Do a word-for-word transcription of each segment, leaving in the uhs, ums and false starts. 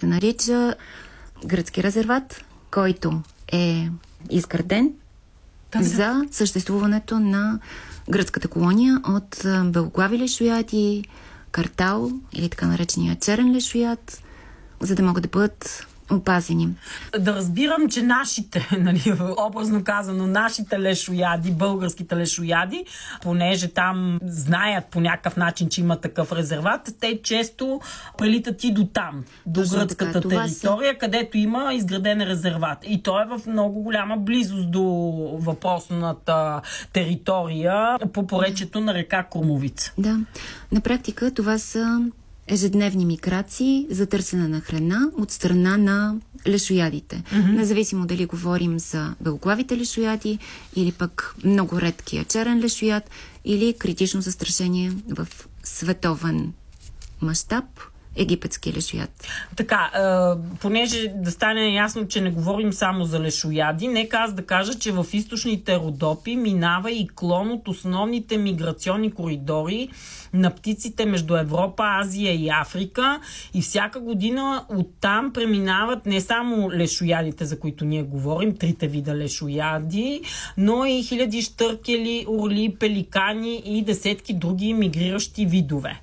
нарича гръцки резерват, който е изграден да, за да. съществуването на гръцката колония от белоглави лешояди, картал или така наречения черен лешояд, за да могат да бъдат опазени. Да разбирам, че нашите, нали, образно казано, нашите лешояди, българските лешояди, понеже там знаят по някакъв начин, че има такъв резерват, те често прелитат и до там, до Точно гръцката така, територия, са... където има изграден резерват. И то е в много голяма близост до въпросната територия по поречието на река Крумовица. Да, на практика това са ежедневни миграции за търсене на храна от страна на лешоядите. Mm-hmm. Независимо дали говорим за белоглавите лешояди или пък много редкия черен лешояд или критично застрашение в световен мащаб египетски лешояд. Така, е, понеже да стане ясно, че не говорим само за лешояди, нека аз да кажа, че в източните Родопи минава и клон от основните миграционни коридори на птиците между Европа, Азия и Африка, и всяка година оттам преминават не само лешоядите, за които ние говорим, трите вида лешояди, но и хиляди щъркели, орли, пеликани и десетки други мигриращи видове.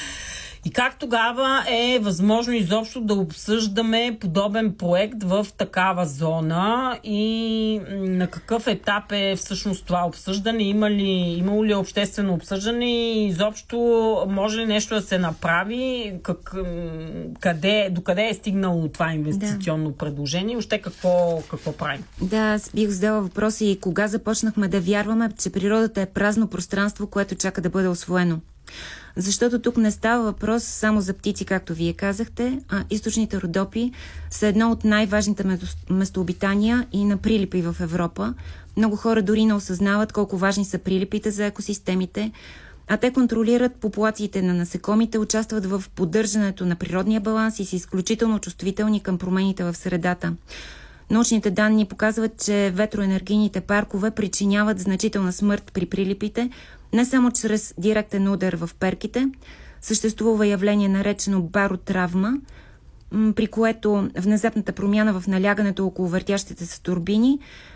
И как тогава е възможно изобщо да обсъждаме подобен проект в такава зона и на какъв етап е всъщност това обсъждане? Има ли, имало ли обществено обсъждане и изобщо може ли нещо да се направи? Как, къде, докъде е стигнало това инвестиционно да. предложение? Още какво, какво правим? Да, аз бих задала въпроса и кога започнахме да вярваме, че природата е празно пространство, което чака да бъде освоено. Защото тук не става въпрос само за птици, както вие казахте, а източните Родопи са едно от най-важните местообитания и на прилипи в Европа. Много хора дори не осъзнават колко важни са прилипите за екосистемите, а те контролират популациите на насекомите, участват в поддържането на природния баланс и са изключително чувствителни към промените в средата. Научните данни показват, че ветроенергийните паркове причиняват значителна смърт при прилипите, не само чрез директен удар в перките. Съществува явление наречено баротравма, при което внезапната промяна в налягането около въртящите се турбини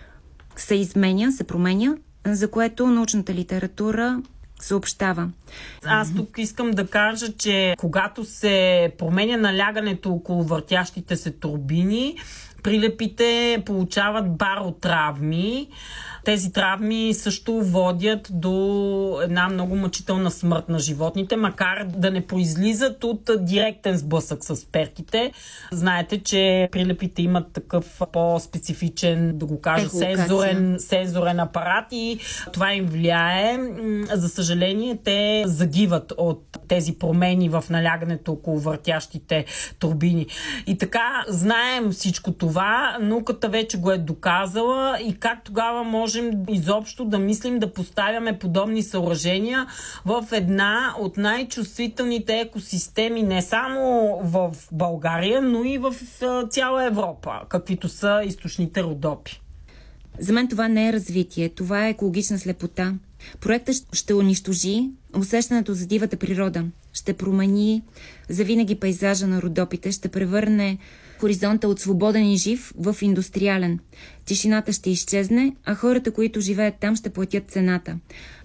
се изменя, се променя, за което научната литература съобщава. Аз тук искам да кажа, че когато се променя налягането около въртящите се турбини, прилепите получават баротравми. Тези травми също водят до една много мъчителна смърт на животните, макар да не произлизат от директен сблъсък с перките. Знаете, че прилепите имат такъв по-специфичен, да го кажа, сензорен, сензорен апарат и това им влияе. За съжаление, те загиват от тези промени в налягането около въртящите турбини. И така, знаем всичко това, науката вече го е доказала и как тогава можем изобщо да мислим да поставяме подобни съоръжения в една от най-чувствителните екосистеми не само в България, но и в цяла Европа, каквито са източните Родопи. За мен това не е развитие, това е екологична слепота. Проектът ще унищожи усещането за дивата природа, ще промени завинаги пейзажа на Родопите, ще превърне хоризонта от свободен и жив в индустриален. Тишината ще изчезне, а хората, които живеят там, ще платят цената.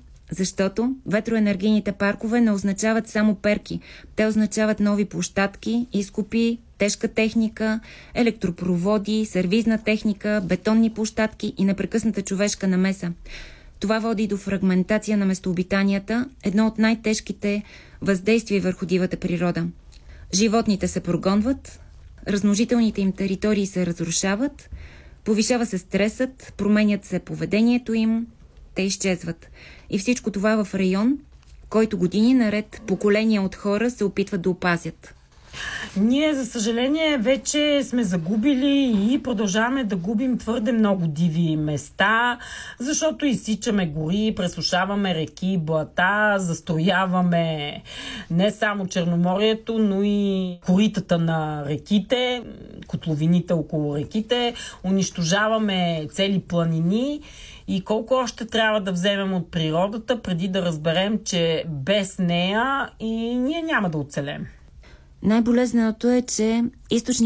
Защото ветроенергийните паркове не означават само перки. Те означават нови площадки, изкопи, тежка техника, електропроводи, сервизна техника, бетонни площадки и непрекъсната човешка намеса. Това води до фрагментация на местообитанията, едно от най-тежките въздействия върху дивата природа. Животните се прогонват, размножителните им територии се разрушават, повишава се стресът, променят се поведението им, те изчезват. И всичко това в район, който години наред поколения от хора се опитват да опазят. Ние, за съжаление, вече сме загубили и продължаваме да губим твърде много диви места, защото изсичаме гори, пресушаваме реки, блата, застрояваме не само Черноморието, но и коритата на реките, котловините около реките, унищожаваме цели планини. И колко още трябва да вземем от природата, преди да разберем, че без нея и ние няма да оцелем. Най-болезненото е, че източни